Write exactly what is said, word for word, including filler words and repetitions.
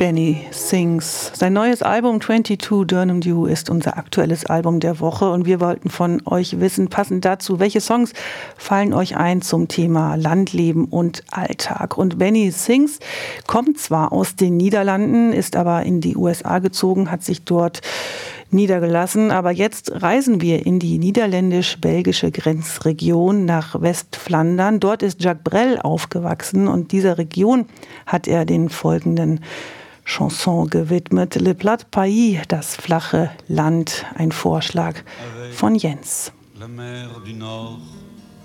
Benny Sings. Sein neues Album zweiundzwanzig Durham Dew ist unser aktuelles Album der Woche und wir wollten von euch wissen, passend dazu, welche Songs fallen euch ein zum Thema Landleben und Alltag. Und Benny Sings kommt zwar aus den Niederlanden, ist aber in die U S A gezogen, hat sich dort niedergelassen. Aber jetzt reisen wir in die niederländisch-belgische Grenzregion nach Westflandern. Dort ist Jacques Brel aufgewachsen und dieser Region hat er den folgenden Chanson gewidmet. Le Plat Pays, das flache Land, ein Vorschlag von Jens. La mer du Nord